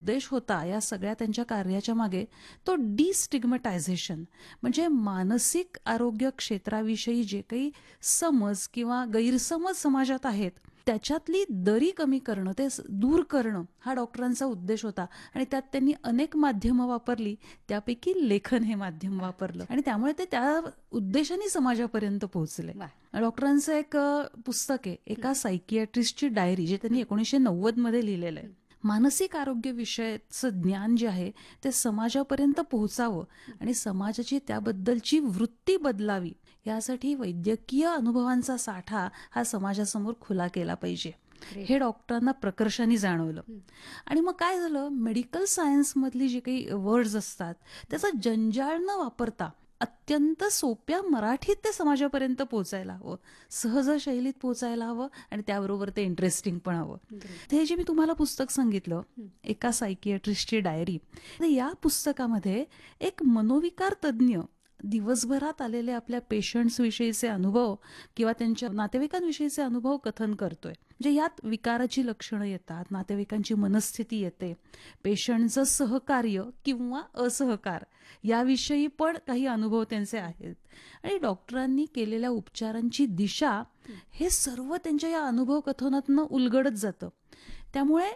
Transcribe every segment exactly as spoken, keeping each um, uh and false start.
उद्देश होता या सगळ्या त्यांच्या कार्याच्या मागे, तो डिस्टिग्मटायझेशन, म्हणजे मानसिक आरोग्य क्षेत्राविषयी जे काही समज किंवा गैरसमज समाजात आहेत त्याच्यातली दरी कमी करणं, ते दूर करणं हा डॉक्टरांचा उद्देश होता. आणि त्यात त्यांनी अनेक माध्यमं वापरली, त्यापैकी लेखन हे माध्यम वापरलं आणि त्यामुळे ते त्या उद्देशाने समाजापर्यंत पोहोचले. डॉक्टरांचं एक पुस्तक आहे, एका सायकियाट्रिस्टची डायरी, जे त्यांनी एकोणीसशे नव्वद मध्ये लिहिलेलं आहे. मानसिक आरोग्य विषयाचं ज्ञान जे आहे ते समाजापर्यंत पोहोचावं आणि समाजाची त्याबद्दलची वृत्ती बदलावी, यासाठी वैद्यकीय अनुभवांचा साठा हा समाजासमोर खुला केला पाहिजे, हे डॉक्टरांना प्रकर्षाने जाणवलं. आणि मग काय झालं, मेडिकल सायन्समधली जी काही वर्ड्स असतात त्याचा जंजाळ न वापरता अत्यंत सोप्या मराठीत ते समाजापर्यंत पोहोचायला हवं, सहज शैलीत पोहोचायला हवं आणि त्याबरोबर ते इंटरेस्टिंग पण हवं. हे जे मी तुम्हाला पुस्तक सांगितलं, एका सायकियाट्रिस्टची डायरी, या पुस्तकामध्ये एक मनोविकार तज्ज्ञ दिवसभरात आलेले आपल्या पेशंट्स विषयीचे अनुभव किंवा त्यांच्या नातेवाईकांविषयीचे अनुभव कथन करतोय. म्हणजे यात विकाराची लक्षणं येतात, नातेवाईकांची मनस्थिती येते, पेशंटचं सहकार्य किंवा असहकार याविषयी पण काही अनुभव त्यांचे आहेत आणि डॉक्टरांनी केलेल्या उपचारांची दिशा, हे सर्व त्यांच्या या अनुभव कथनातनं उलगडत जातं. त्यामुळे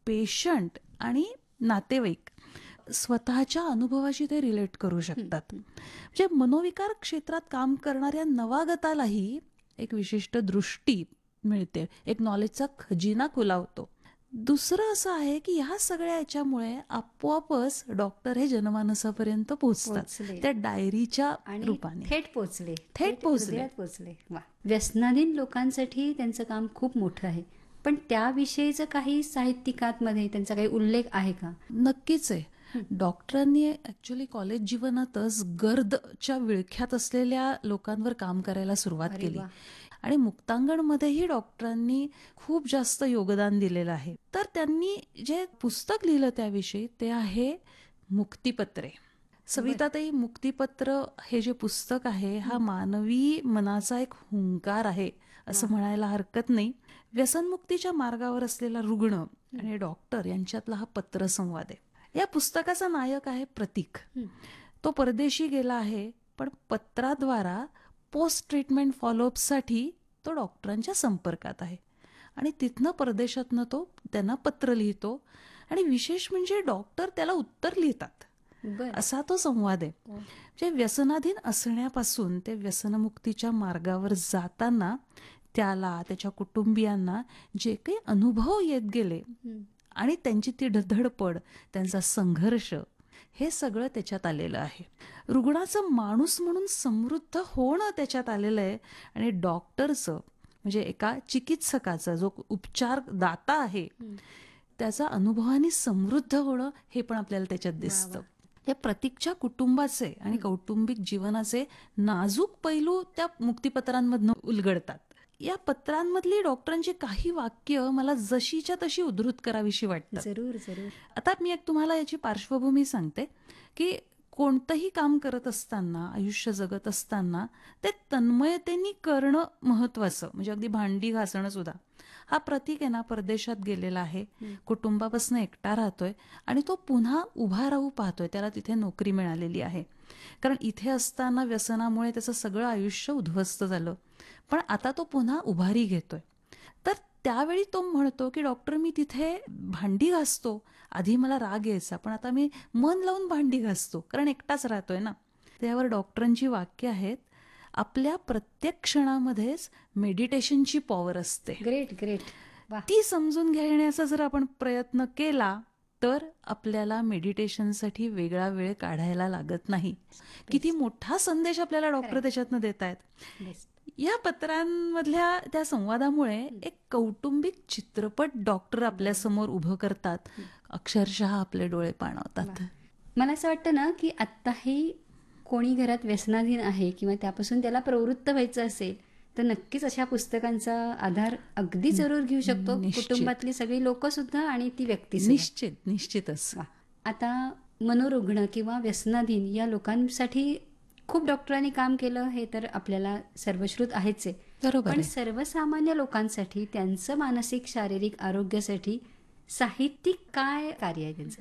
पेशंट आणि नातेवाईक स्वतःच्या अनुभवाशी ते रिलेट करू शकतात. म्हणजे मनोविकार क्षेत्रात काम करणाऱ्या नवागतालाही एक विशिष्ट दृष्टी मिळते, एक नॉलेजचा खजिना खुला होतो. दुसरं असं आहे की ह्या सगळ्या याच्यामुळे आपोआपच डॉक्टर हे जनमानसापर्यंत पोहोचतात, त्या डायरीच्या रूपाने थेट पोहोचले थेट पोहोचले पोहोचले व्यसनाधीन लोकांसाठी त्यांचं काम खूप मोठं आहे. पण त्याविषयीचं काही साहित्यिकांमध्ये त्यांचा काही उल्लेख आहे का? नक्कीच आहे. डॉक्टरांनी ऍक्च्युली कॉलेज जीवनातच गर्दच्या विळख्यात असलेल्या लोकांवर काम करायला सुरुवात केली आणि मुक्तांगणमध्येही डॉक्टरांनी खूप जास्त योगदान दिलेलं आहे. तर त्यांनी जे पुस्तक लिहिलं त्याविषयी ते आहे मुक्तिपत्रे. सविताताई, मुक्तिपत्र हे जे पुस्तक आहे हा मानवी मनाचा एक हुंकार आहे असं म्हणायला हरकत नाही. व्यसनमुक्तीच्या मार्गावर असलेला रुग्ण आणि डॉक्टर यांच्यातला हा पत्रसंवाद आहे. या पुस्तकाचा नायक आहे प्रतीक. तो परदेशी गेला आहे, पण पत्राद्वारा पोस्ट ट्रीटमेंट फॉलोअपसाठी तो डॉक्टरांच्या संपर्कात आहे आणि तिथनं परदेशातनं तो त्यांना पत्र लिहितो आणि विशेष म्हणजे डॉक्टर त्याला उत्तर लिहितात, असा तो संवाद आहे. म्हणजे व्यसनाधीन असण्यापासून ते व्यसनमुक्तीच्या मार्गावर जाताना त्याला, त्याच्या कुटुंबियांना जे काही अनुभव येत गेले आणि त्यांची ती धडपड, त्यांचा संघर्ष, हे सगळं त्याच्यात आलेलं आहे. रुग्णाचं माणूस म्हणून समृद्ध होणं त्याच्यात आलेलं आहे आणि डॉक्टरचं म्हणजे एका चिकित्सकाचा जो उपचार दाता आहे त्याचा अनुभवाने समृद्ध होणं हे पण आपल्याला त्याच्यात दिसतं. या प्रतीकच्या कुटुंबाचे आणि कौटुंबिक जीवनाचे नाजूक पैलू त्या मुक्तिपत्रांमधनं उलगडतात. या पत्रांमधली डॉक्टरांची काही वाक्य मला जशीच्या तशी उद्धृत करावीशी वाटतात. जरूर जरूर आता मी एक तुम्हाला याची पार्श्वभूमी सांगते की कोणतंही काम करत असताना, आयुष्य जगत असताना ते तन्मयतेने करणं महत्वाचं. म्हणजे अगदी भांडी घासणं सुद्धा. हा प्रतीक आहे ना, परदेशात गेलेला आहे, कुटुंबापासून एकटा राहतोय आणि तो पुन्हा उभा राहू पाहतोय. त्याला तिथे नोकरी मिळालेली आहे, कारण इथे असताना व्यसनामुळे त्याचं सगळं आयुष्य उद्ध्वस्त झालं, पण आता तो पुन्हा उभारी घेतोय. तर त्यावेळी तो म्हणतो की डॉक्टर, मी तिथे भांडी घासतो, आधी मला राग यायचा, पण आता मी मन लावून भांडी घासतो, कारण एकटाच राहतोय ना. त्यावर डॉक्टरांची वाक्य आहेत, आपल्या प्रत्येक क्षणामध्येच मेडिटेशनची पॉवर असते. ग्रेट ग्रेट ती समजून घेण्याचा जर आपण प्रयत्न केला तर आपल्याला मेडिटेशनसाठी वेगळा वेळ काढायला लागत नाही. किती मोठा संदेश आपल्याला डॉक्टर त्याच्यातनं देत आहेत. या पत्रांमधल्या त्या संवादामुळे एक कौटुंबिक चित्रपट डॉक्टर आपल्या समोर उभं करतात, अक्षरशः आपले डोळे पाणावतात. मला असं वाटतं ना की आत्ताही कोणी घरात व्यसनाधीन आहे किंवा त्यापासून त्याला प्रवृत्त व्हायचं असेल तर नक्कीच अशा पुस्तकांचा आधार अगदी जरूर घेऊ शकतो. कुटुंबातली सगळी लोक सुद्धा आणि ती व्यक्ती. निश्चित निश्चितच. आता मनोरुग्ण किंवा व्यसनाधीन या लोकांसाठी खूप डॉक्टरांनी काम केलं हे तर आपल्याला सर्वश्रुत आहेच आहे. बरोबर. पण सर्वसामान्य लोकांसाठी त्यांचं मानसिक शारीरिक आरोग्यासाठी साहित्यिक काय कार्य आहे त्यांचं?